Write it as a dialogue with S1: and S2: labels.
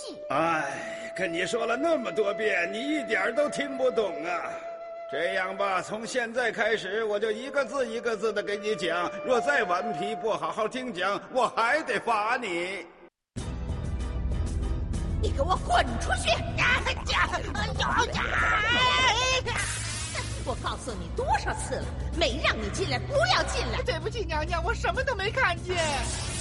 S1: 戏。
S2: 哎，跟你说了那么多遍，你一点都听不懂啊！这样吧，从现在开始，我就一个字一个字的给你讲。若再顽皮，不好好听讲，我还得罚你。
S1: 你给我滚出去！我告诉你多少次了，没让你进来，不要进来。
S3: 对不起，娘娘，我什么都没看见。